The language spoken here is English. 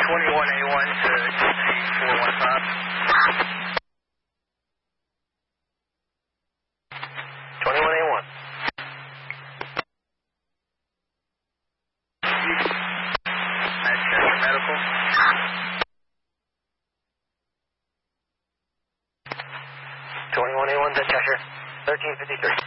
21A1 to 415. 21A1. That's Chester Medical. 21A1 to Cheshire. 1353.